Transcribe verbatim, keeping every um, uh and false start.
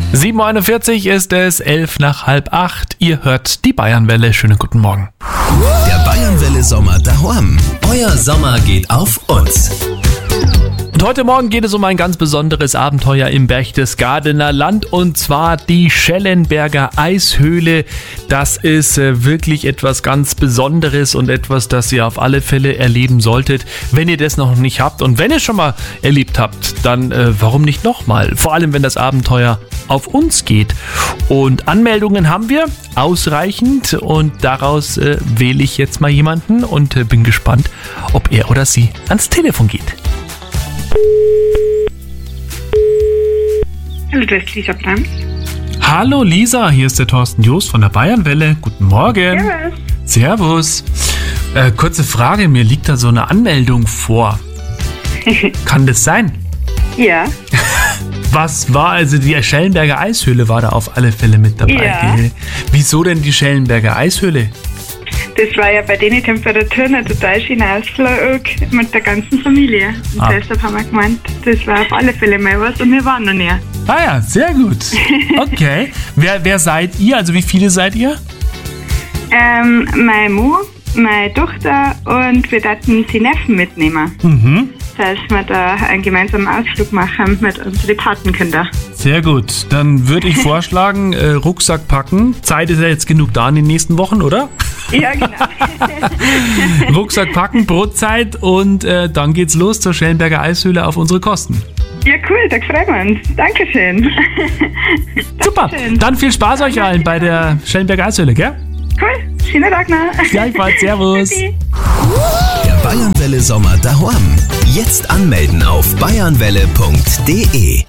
sieben Uhr einundvierzig ist es, elf nach halb acht. Ihr hört die Bayernwelle. Schönen guten Morgen. Der Bayernwelle Sommer daheim. Euer Sommer geht auf uns. Und heute Morgen geht es um ein ganz besonderes Abenteuer im Berchtesgadener Land, und zwar die Schellenberger Eishöhle. Das ist äh, wirklich etwas ganz Besonderes und etwas, das ihr auf alle Fälle erleben solltet, wenn ihr das noch nicht habt. Und wenn ihr es schon mal erlebt habt, dann äh, warum nicht nochmal? Vor allem, wenn das Abenteuer auf uns geht. Und Anmeldungen haben wir ausreichend, und daraus äh, wähle ich jetzt mal jemanden und äh, bin gespannt, ob er oder sie ans Telefon geht. Hallo, das ist Lisa Brandt. Hallo Lisa, hier ist der Thorsten Joost von der Bayernwelle. Guten Morgen. Servus. Servus. Äh, kurze Frage, mir liegt da so eine Anmeldung vor. Kann das sein? Ja. Was war, also die Schellenberger Eishöhle war da auf alle Fälle mit dabei. Ja. Wieso denn die Schellenberger Eishöhle? Das war ja bei den Temperaturen ein total schöner Ausflug mit der ganzen Familie. Und Ah. deshalb haben wir gemeint, das war auf alle Fälle mal was, und wir waren noch nie. Ah ja, sehr gut. Okay. wer, wer seid ihr? Also wie viele seid ihr? Ähm, meine Mu, meine Tochter und wir hatten die Neffen mitnehmen. Mhm. Das heißt, wir da einen gemeinsamen Ausflug machen mit unseren Patenkindern. Sehr gut. Dann würde ich vorschlagen, äh, Rucksack packen. Zeit ist ja jetzt genug da in den nächsten Wochen, oder? Ja, genau. Rucksack packen, Brotzeit, und äh, dann geht's los zur Schellenberger Eishöhle auf unsere Kosten. Ja, cool, da freuen wir uns. Dankeschön. Super. Dankeschön. Dann viel Spaß euch allen bei der Schellenberger Eishöhle, gell? Cool, schönen Tag noch. Gleichfalls, servus. Tschüssi. Der Bayernwelle Sommer daheim. Jetzt anmelden auf bayernwelle punkt de.